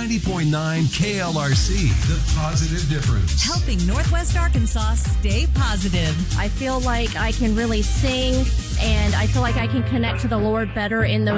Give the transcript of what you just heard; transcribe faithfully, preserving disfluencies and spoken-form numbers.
ninety point nine K L R C, the positive difference. Helping Northwest Arkansas stay positive. I feel like I can really sing, and I feel like I can connect to the Lord better in those